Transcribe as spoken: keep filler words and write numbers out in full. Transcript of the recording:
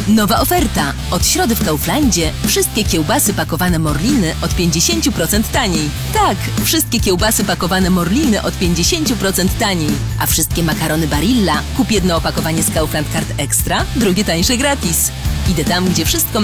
Nowa oferta. Od środy w Kauflandzie wszystkie kiełbasy pakowane Morliny od pięćdziesiąt procent taniej. Tak, wszystkie kiełbasy pakowane Morliny od pięćdziesiąt procent taniej. A wszystkie makarony Barilla kup jedno opakowanie z Kaufland Card Extra, drugie tańsze gratis. Idę tam, gdzie wszystko